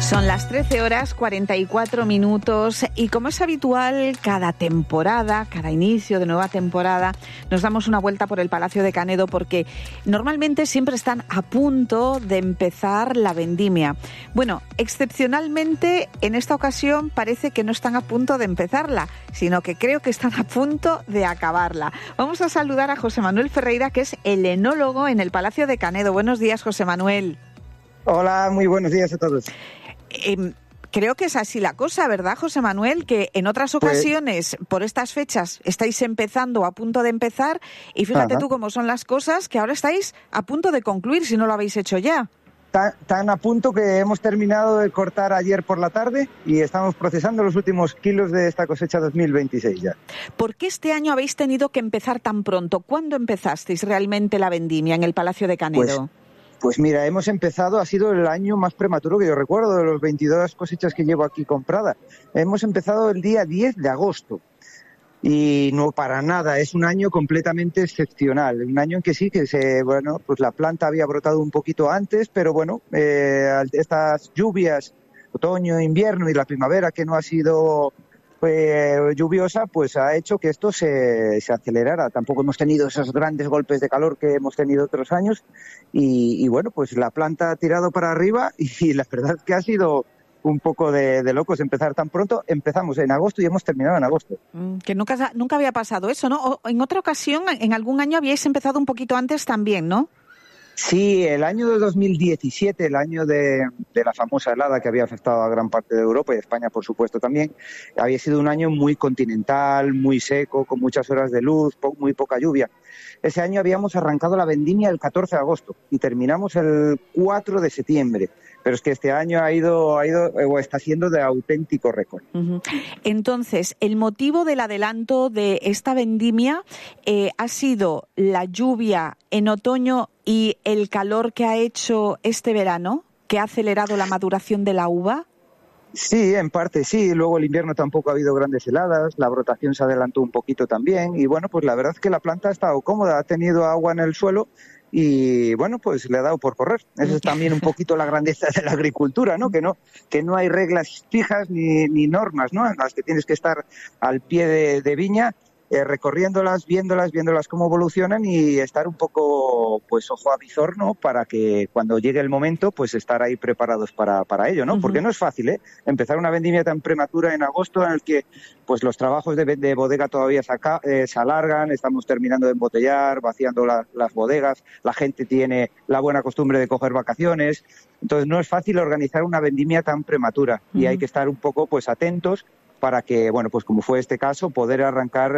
Son las 13:44 y como es habitual, cada temporada, cada inicio de nueva temporada, nos damos una vuelta por el Palacio de Canedo porque normalmente siempre están a punto de empezar la vendimia. Bueno, excepcionalmente en esta ocasión parece que no están a punto de empezarla, sino que creo que están a punto de acabarla. Vamos a saludar a José Manuel Ferreira, que es el enólogo en el Palacio de Canedo. Buenos días, José Manuel. Hola, muy buenos días a todos. Creo que es así la cosa, ¿verdad, José Manuel? Que en otras ocasiones, por estas fechas, estáis empezando, a punto de empezar, y fíjate tú cómo son las cosas, que ahora estáis a punto de concluir, si no lo habéis hecho ya. Tan a punto que hemos terminado de cortar ayer por la tarde y estamos procesando los últimos kilos de esta cosecha 2026 ya. ¿Por qué este año habéis tenido que empezar tan pronto? ¿Cuándo empezasteis realmente la vendimia en el Palacio de Canedo? Pues mira, hemos empezado, ha sido el año más prematuro que yo recuerdo, de los 22 cosechas que llevo aquí comprada. Hemos empezado el día 10 de agosto y no para nada, es un año completamente excepcional. Un año en que sí, pues la planta había brotado un poquito antes, pero estas lluvias, otoño, invierno y la primavera que no ha sido lluviosa, pues ha hecho que esto se acelerara. Tampoco hemos tenido esos grandes golpes de calor que hemos tenido otros años y pues la planta ha tirado para arriba y la verdad es que ha sido un poco de locos empezar tan pronto. Empezamos en agosto y hemos terminado en agosto. Que nunca había pasado eso, ¿no? O en otra ocasión, en algún año habíais empezado un poquito antes también, ¿no? Sí, el año de 2017, el año de la famosa helada que había afectado a gran parte de Europa y de España, por supuesto, también, había sido un año muy continental, muy seco, con muchas horas de luz, muy poca lluvia. Ese año habíamos arrancado la vendimia el 14 de agosto y terminamos el 4 de septiembre. Pero es que este año está siendo de auténtico récord. Uh-huh. Entonces, el motivo del adelanto de esta vendimia ha sido la lluvia en otoño y el calor que ha hecho este verano, que ha acelerado la maduración de la uva. Sí, en parte sí. Luego el invierno tampoco ha habido grandes heladas, la brotación se adelantó un poquito también y pues la verdad es que la planta ha estado cómoda, ha tenido agua en el suelo y pues le ha dado por correr. Eso es también un poquito la grandeza de la agricultura, ¿no? Que no hay reglas fijas ni normas, ¿no? En las que tienes que estar al pie de viña, recorriéndolas, viéndolas cómo evolucionan y estar un poco, ojo a visor, ¿no? Para que cuando llegue el momento, estar ahí preparados para ello, ¿no? Uh-huh. Porque no es fácil, empezar una vendimia tan prematura en agosto en el que, los trabajos de bodega todavía se alargan, estamos terminando de embotellar, vaciando las bodegas, la gente tiene la buena costumbre de coger vacaciones, entonces no es fácil organizar una vendimia tan prematura y hay que estar un poco, atentos para que, como fue este caso, poder arrancar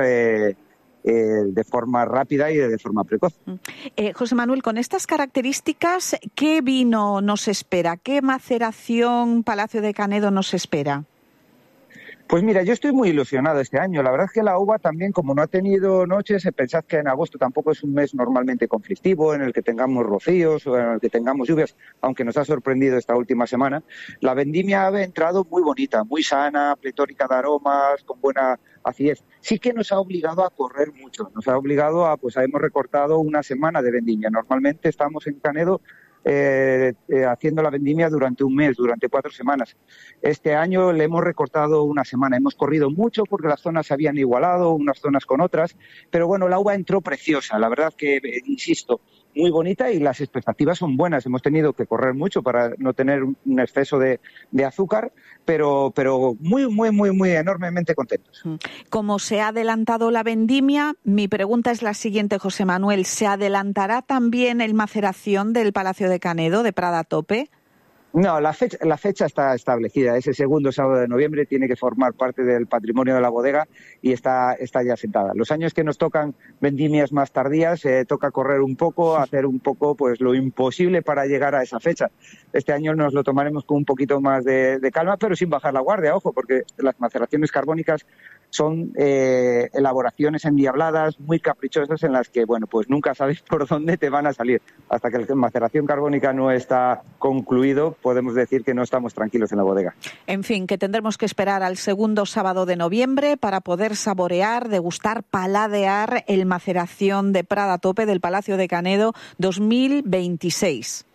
de forma rápida y de forma precoz. José Manuel, con estas características, ¿qué vino nos espera? ¿Qué maceración Palacio de Canedo nos espera? Pues mira, yo estoy muy ilusionado este año. La verdad es que la uva también, como no ha tenido noches, pensad que en agosto tampoco es un mes normalmente conflictivo, en el que tengamos rocíos o en el que tengamos lluvias, aunque nos ha sorprendido esta última semana. La vendimia ha entrado muy bonita, muy sana, pletórica de aromas, con buena acidez. Sí que nos ha obligado a correr mucho, nos ha obligado hemos recortado una semana de vendimia. Normalmente estamos en Canedo haciendo la vendimia durante un mes, durante 4 semanas. Este año le hemos recortado una semana. Hemos corrido mucho porque las zonas se habían igualado, unas zonas con otras, pero la uva entró preciosa. La verdad que, insisto, muy bonita y las expectativas son buenas. Hemos tenido que correr mucho para no tener un exceso de azúcar, pero muy, muy, muy, muy enormemente contentos. Como se ha adelantado la vendimia, mi pregunta es la siguiente, José Manuel. ¿Se adelantará también el maceración del Palacio de Canedo, de Prada Tope? No, la fecha está establecida. Ese segundo sábado de noviembre tiene que formar parte del patrimonio de la bodega y está ya sentada. Los años que nos tocan vendimias más tardías, toca correr un poco, hacer un poco lo imposible para llegar a esa fecha. Este año nos lo tomaremos con un poquito más de calma, pero sin bajar la guardia, ojo, porque las maceraciones carbónicas son elaboraciones endiabladas, muy caprichosas, en las que, nunca sabes por dónde te van a salir. Hasta que la maceración carbónica no está concluido, podemos decir que no estamos tranquilos en la bodega. En fin, que tendremos que esperar al segundo sábado de noviembre para poder saborear, degustar, paladear el maceración de Prada Tope del Palacio de Canedo 2026.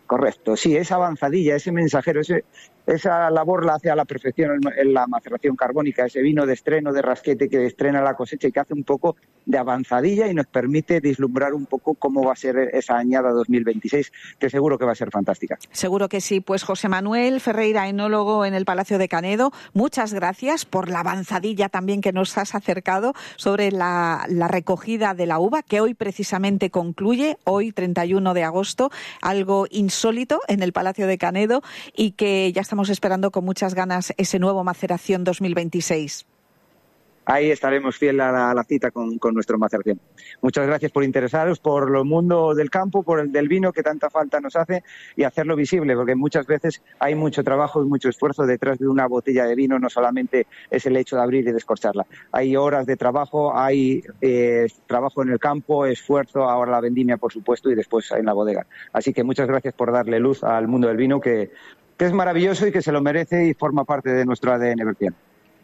Correcto, sí, esa avanzadilla, ese mensajero, esa labor la hace a la perfección en la maceración carbónica, ese vino de estreno, de rasquete que estrena la cosecha y que hace un poco de avanzadilla y nos permite vislumbrar un poco cómo va a ser esa añada 2026, que seguro que va a ser fantástica. Seguro que sí. Pues José Manuel Ferreira, enólogo en el Palacio de Canedo, muchas gracias por la avanzadilla también que nos has acercado sobre la recogida de la uva, que hoy precisamente concluye, hoy 31 de agosto, algo insólito en el Palacio de Canedo y que ya estamos esperando con muchas ganas ese nuevo Maceración 2026. Ahí estaremos fiel a la cita con nuestro Maceración. Muchas gracias por interesaros por el mundo del campo, por el del vino que tanta falta nos hace y hacerlo visible, porque muchas veces hay mucho trabajo y mucho esfuerzo detrás de una botella de vino, no solamente es el hecho de abrir y descorcharla. Hay horas de trabajo, hay trabajo en el campo, esfuerzo, ahora la vendimia, por supuesto, y después en la bodega. Así que muchas gracias por darle luz al mundo del vino, que es maravilloso y que se lo merece y forma parte de nuestro ADN berciano.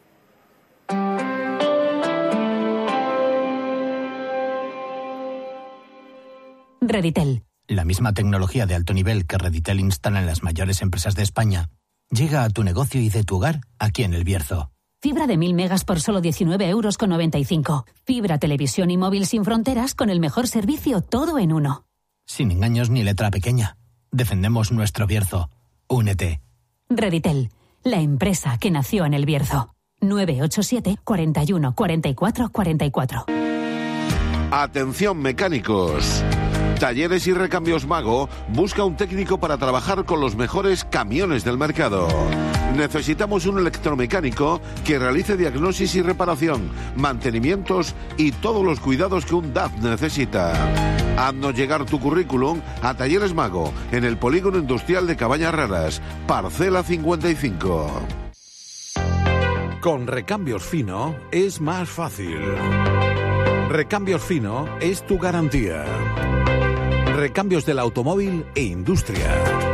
Reditel. La misma tecnología de alto nivel que Reditel instala en las mayores empresas de España llega a tu negocio y de tu hogar aquí en El Bierzo. Fibra de 1000 megas por solo 19,95 €. Fibra, televisión y móvil sin fronteras con el mejor servicio, todo en uno. Sin engaños ni letra pequeña. Defendemos nuestro Bierzo. Únete. Reditel, la empresa que nació en El Bierzo. 987 41 44 44. Atención mecánicos. Talleres y Recambios Mago busca un técnico para trabajar con los mejores camiones del mercado. Necesitamos un electromecánico que realice diagnosis y reparación, mantenimientos y todos los cuidados que un DAF necesita. Haznos llegar tu currículum a Talleres Mago, en el Polígono Industrial de Cabañas Raras, parcela 55. Con Recambios Fino es más fácil. Recambios Fino es tu garantía. Recambios del automóvil e industria.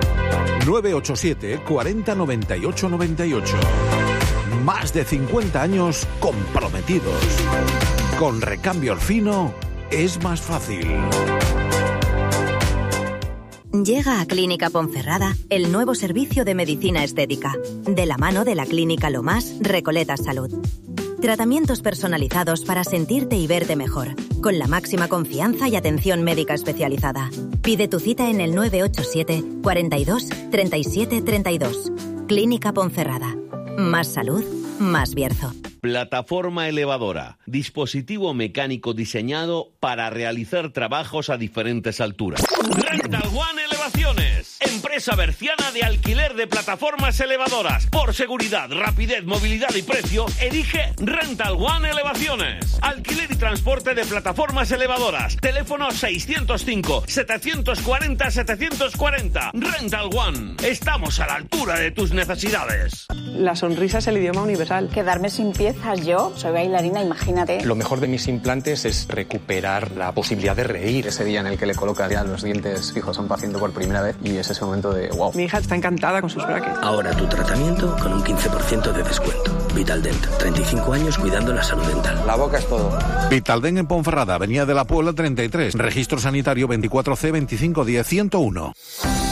987 40 98 98. Más de 50 años comprometidos. Con Recambios Fino es más fácil. Llega a Clínica Ponferrada el nuevo servicio de medicina estética, de la mano de la Clínica Lomás Recoletas Salud. Tratamientos personalizados para sentirte y verte mejor, con la máxima confianza y atención médica especializada. Pide tu cita en el 987 42 37 32. Clínica Ponferrada. Más salud, más Bierzo. Plataforma elevadora. Dispositivo mecánico diseñado para realizar trabajos a diferentes alturas. Rental One Elevaciones. Empresa berciana de alquiler de plataformas elevadoras. Por seguridad, rapidez, movilidad y precio, elige Rental One Elevaciones. Alquiler y transporte de plataformas elevadoras. Teléfono 605 740 740. Rental One. Estamos a la altura de tus necesidades. La sonrisa es el idioma universal. Quedarme sin piezas, yo soy bailarina, imagínate. Lo mejor de mis implantes es recuperar la posibilidad de reír. Ese día en el que le colocas ya los dientes fijos a un paciente por primera vez y es ese momento de wow. Mi hija está encantada con sus brackets. Ahora tu tratamiento con un 15% de descuento. Vitaldent, 35 años cuidando la salud dental. La boca es todo. Vitaldent en Ponferrada, Avenida de la Puebla 33. Registro sanitario 24C 2510 101.